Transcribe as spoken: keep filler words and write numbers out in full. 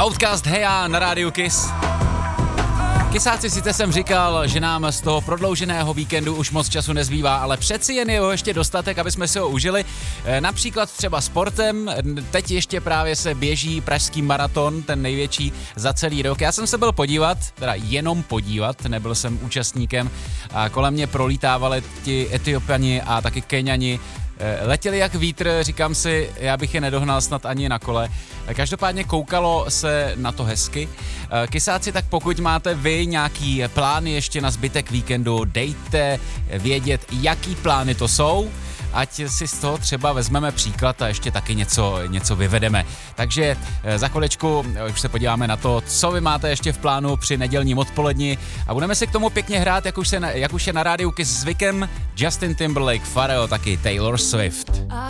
Outcast Heja na rádiu Kiss. Kisáci, sice jsem říkal, že nám z toho prodlouženého víkendu už moc času nezbývá, ale přeci jen je ho ještě dostatek, aby jsme si ho užili. Například třeba sportem, teď ještě právě se běží pražský maraton, ten největší za celý rok. Já jsem se byl podívat, teda jenom podívat, nebyl jsem účastníkem a kolem mě prolítávali ti Etiopani a taky Keňani. Letěli jak vítr, říkám si, já bych je nedohnal snad ani na kole. Každopádně koukalo se na to hezky. Kysáci, tak pokud máte vy nějaký plány ještě na zbytek víkendu, dejte vědět, jaký plány to jsou, ať si z toho třeba vezmeme příklad a ještě taky něco, něco vyvedeme. Takže za chvilečku už se podíváme na to, co vy máte ještě v plánu při nedělním odpoledni a budeme si k tomu pěkně hrát, jak už, se na, jak už je na rádiu Kiss zvykem, Justin Timberlake, Pharrell, taky Taylor Swift.